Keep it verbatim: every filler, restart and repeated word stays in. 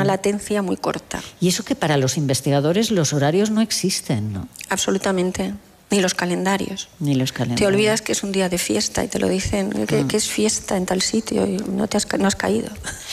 una latencia muy corta. Y eso que para los investigadores los horarios no existen, ¿no? Absolutamente. Ni los calendarios. Ni los calendarios. Te olvidas que es un día de fiesta y te lo dicen, que, mm. que es fiesta en tal sitio y no, te has, no has caído.